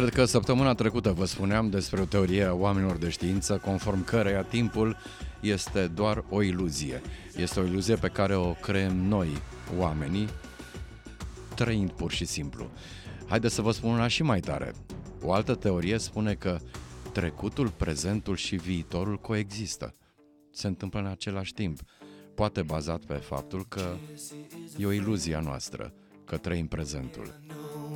Cred că săptămâna trecută vă spuneam despre o teorie a oamenilor de știință conform căreia timpul este doar o iluzie. Este o iluzie pe care o creăm noi, oamenii, trăind pur și simplu. Haideți să vă spun una și mai tare. O altă teorie spune că trecutul, prezentul și viitorul coexistă. Se întâmplă în același timp. Poate bazat pe faptul că e o iluzie a noastră, că trăim prezentul.